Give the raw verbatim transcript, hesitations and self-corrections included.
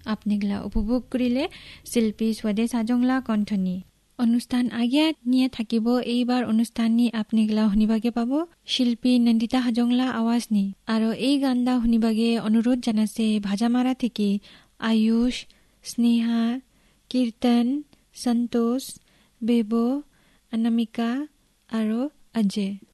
আপনিগলা উপভোগ কৰিলে শিল্পী স্বদেশ হাজংলা কণ্ঠনী অনুষ্ঠান আগিয়াত নিয়ে থাকিব। এইবাৰ অনুষ্ঠান নি আপনিগলা শুনিবাগে পাব শিল্পী নন্দিতা হাজংলা আৱাজ নি। আৰু এই গানটা শুনিবাগে অনুৰোধ জানাছে ভাজামাৰা থেকে আয়ুষ, স্নেহা, কীৰ্তন, সন্তোষ, বেব, অনামিকা আৰু অজয়।